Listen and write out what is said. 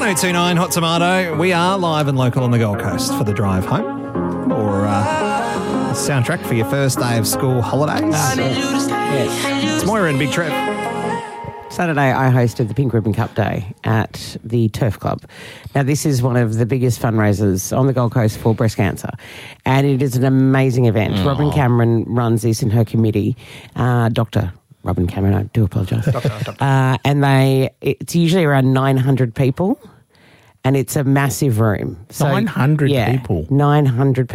1029 Hot Tomato. We are live and local on the Gold Coast for the drive home or a soundtrack for your first day of school holidays. Yes. It's Moira and Big Trev. Saturday, I hosted the Pink Ribbon Cup Day at the Turf Club. Now, this is one of the biggest fundraisers on the Gold Coast for breast cancer, and it is an amazing event. Robin Cameron runs this in her committee. Dr. Robin Cameron, I do apologise. And it's usually around 900 people, and it's a massive room. So, 900 people? 900 people.